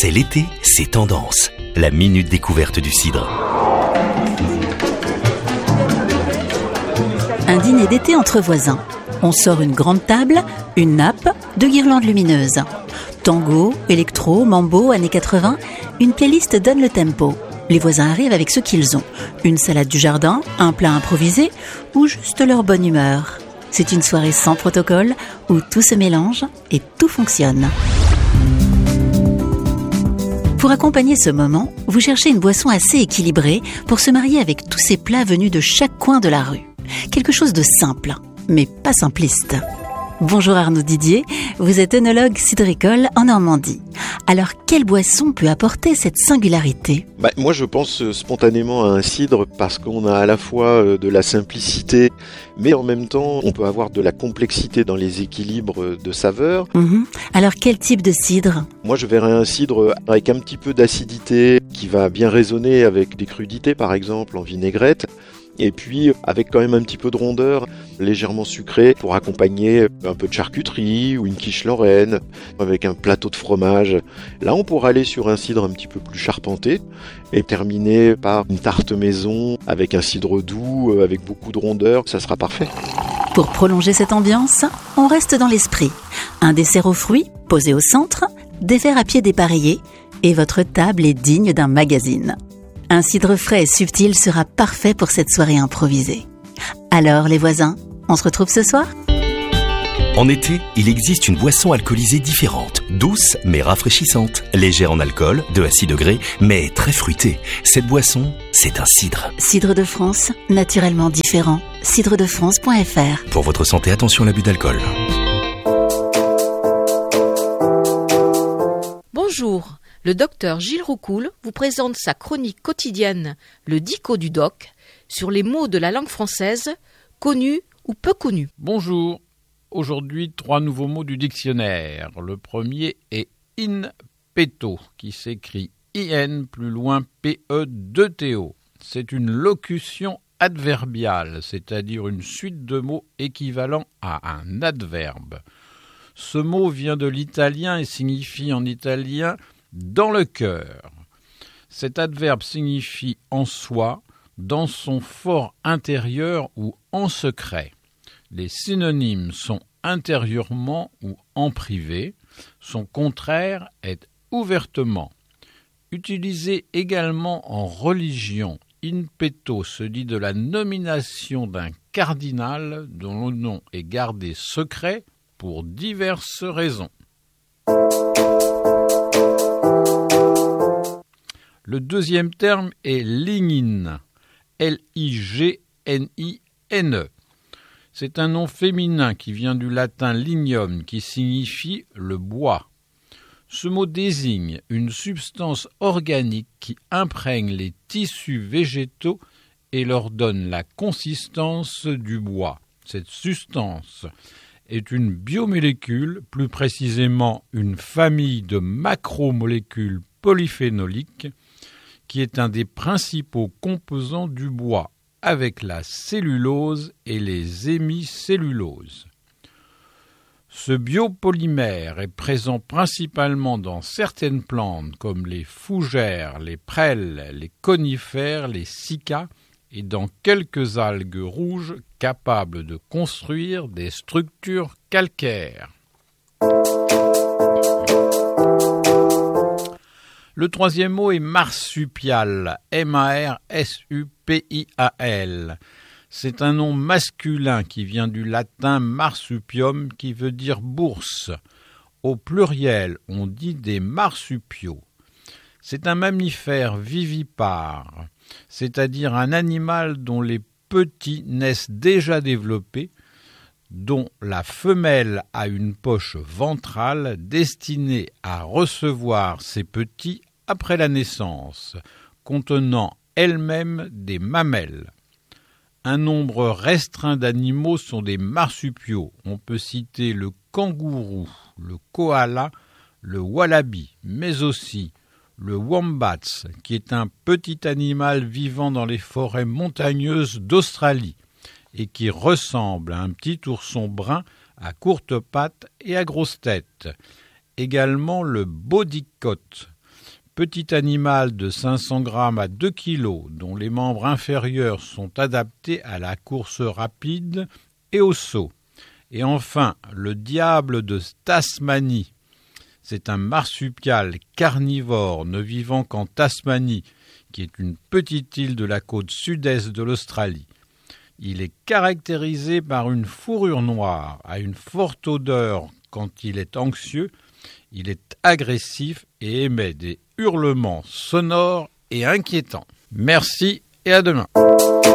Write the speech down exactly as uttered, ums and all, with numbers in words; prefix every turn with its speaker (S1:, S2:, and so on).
S1: C'est l'été, c'est tendance. La minute découverte du cidre.
S2: Un dîner d'été entre voisins. On sort une grande table, une nappe, deux guirlandes lumineuses. Tango, électro, mambo, années quatre-vingts, une playlist donne le tempo. Les voisins arrivent avec ce qu'ils ont. Une salade du jardin, un plat improvisé ou juste leur bonne humeur. C'est une soirée sans protocole où tout se mélange et tout fonctionne. Pour accompagner ce moment, vous cherchez une boisson assez équilibrée pour se marier avec tous ces plats venus de chaque coin de la rue. Quelque chose de simple, mais pas simpliste. Bonjour Arnaud Didier, vous êtes œnologue cidricole en Normandie. Alors, quelle boisson peut apporter cette singularité ?
S3: Bah, moi, je pense spontanément à un cidre parce qu'on a à la fois de la simplicité, mais en même temps, on peut avoir de la complexité dans les équilibres de saveurs.
S2: Mmh. Alors, quel type de cidre ?
S3: Moi, je verrais un cidre avec un petit peu d'acidité qui va bien résonner avec des crudités, par exemple, en vinaigrette. Et puis avec quand même un petit peu de rondeur, légèrement sucré pour accompagner un peu de charcuterie ou une quiche lorraine avec un plateau de fromage. Là, on pourra aller sur un cidre un petit peu plus charpenté et terminer par une tarte maison avec un cidre doux, avec beaucoup de rondeur. Ça sera parfait.
S2: Pour prolonger cette ambiance, on reste dans l'esprit. Un dessert aux fruits posé au centre, des verres à pied dépareillés et votre table est digne d'un magazine. Un cidre frais et subtil sera parfait pour cette soirée improvisée. Alors les voisins, on se retrouve ce soir ?
S1: En été, il existe une boisson alcoolisée différente, douce mais rafraîchissante, légère en alcool, deux à six degrés, mais très fruitée. Cette boisson, c'est un cidre.
S2: Cidre de France, naturellement différent. cidre de france point f r.
S1: Pour votre santé, attention à l'abus d'alcool.
S4: Bonjour. Le docteur Gilles Roucoul vous présente sa chronique quotidienne, le Dico du Doc, sur les mots de la langue française, connus ou peu connus.
S5: Bonjour. Aujourd'hui, trois nouveaux mots du dictionnaire. Le premier est in petto, qui s'écrit I-N plus loin P-E deux T O. C'est une locution adverbiale, c'est-à-dire une suite de mots équivalents à un adverbe. Ce mot vient de l'italien et signifie en italien dans le cœur. Cet adverbe signifie en soi, dans son fort intérieur ou en secret. Les synonymes sont intérieurement ou en privé. Son contraire est ouvertement. Utilisé également en religion, in petto se dit de la nomination d'un cardinal dont le nom est gardé secret pour diverses raisons. Le deuxième terme est lignine, L I G N I N E. C'est un nom féminin qui vient du latin lignum, qui signifie le bois. Ce mot désigne une substance organique qui imprègne les tissus végétaux et leur donne la consistance du bois. Cette substance est une biomolécule, plus précisément une famille de macromolécules polyphénoliques, qui est un des principaux composants du bois, avec la cellulose et les hémicelluloses. Ce biopolymère est présent principalement dans certaines plantes comme les fougères, les prêles, les conifères, les cycas et dans quelques algues rouges capables de construire des structures calcaires. Le troisième mot est marsupial, M A R S U P I A L. C'est un nom masculin qui vient du latin marsupium qui veut dire bourse. Au pluriel, on dit des marsupiaux. C'est un mammifère vivipare, c'est-à-dire un animal dont les petits naissent déjà développés, dont la femelle a une poche ventrale destinée à recevoir ses petits après la naissance, contenant elle-même des mamelles. Un nombre restreint d'animaux sont des marsupiaux. On peut citer le kangourou, le koala, le wallaby, mais aussi le wombat, qui est un petit animal vivant dans les forêts montagneuses d'Australie et qui ressemble à un petit ourson brun à courtes pattes et à grosse tête. Également le bodicote, petit animal de cinq cents grammes à deux kilos, dont les membres inférieurs sont adaptés à la course rapide et au saut. Et enfin, le diable de Tasmanie. C'est un marsupial carnivore ne vivant qu'en Tasmanie, qui est une petite île de la côte sud-est de l'Australie. Il est caractérisé par une fourrure noire, à une forte odeur quand il est anxieux. Il est agressif et émet des hurlements sonores et inquiétants. Merci et à demain.